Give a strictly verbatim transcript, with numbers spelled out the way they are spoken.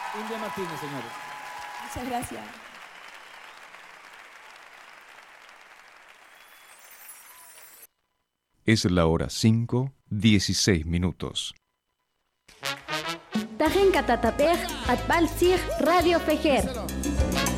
India Martínez, señores. Muchas gracias. Es la hora cinco, dieciséis minutos. Tajen Catatapej, Atpal Sig, Radio Fejer.